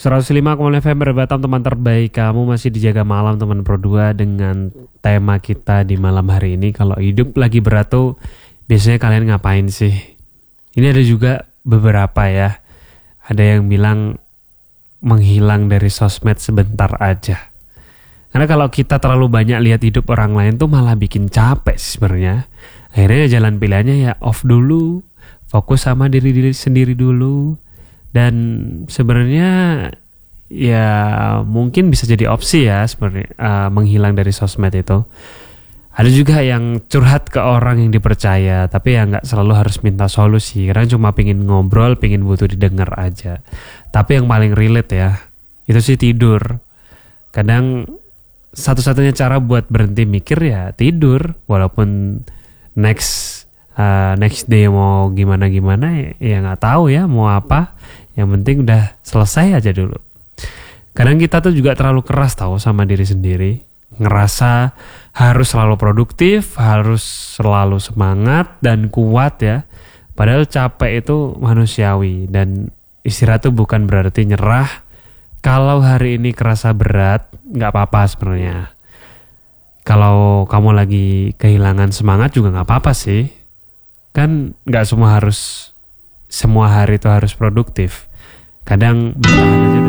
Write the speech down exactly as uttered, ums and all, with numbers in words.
seratus lima koma nol F M Batam, teman terbaik kamu masih dijaga malam teman Pro dua dengan tema kita di malam hari ini. Kalau hidup lagi berat tuh biasanya kalian ngapain sih? Ini ada juga beberapa ya. Ada yang bilang menghilang dari sosmed sebentar aja. Karena kalau kita terlalu banyak lihat hidup orang lain tuh malah bikin capek sih sebenarnya. Akhirnya jalan pilihannya ya off dulu, fokus sama diri diri sendiri dulu. Dan sebenarnya ya mungkin bisa jadi opsi ya sebenarnya uh, menghilang dari sosmed itu. Ada juga yang curhat ke orang yang dipercaya, tapi ya nggak selalu harus minta solusi, karena cuma pingin ngobrol, pingin butuh didengar aja. Tapi yang paling relate ya, itu sih tidur. Kadang satu-satunya cara buat berhenti mikir ya tidur, walaupun next uh, next day mau gimana-gimana ya nggak tahu ya mau apa. Yang penting udah selesai aja dulu. Kadang kita tuh juga terlalu keras tahu sama diri sendiri. Ngerasa harus selalu produktif, harus selalu semangat dan kuat ya. Padahal capek itu manusiawi dan istirahat tuh bukan berarti nyerah. Kalau hari ini kerasa berat, gak apa-apa sebenarnya. Kalau kamu lagi kehilangan semangat juga gak apa-apa sih. Kan gak semua harus semua hari itu harus produktif. Kadang bertahan aja.